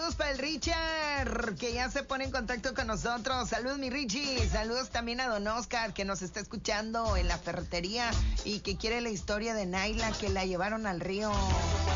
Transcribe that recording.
Saludos para el Richard, que ya se pone en contacto con nosotros. Saludos, mi Richie. Saludos también a don Oscar, que nos está escuchando en la ferretería y que quiere la historia de Naila, que la llevaron al río.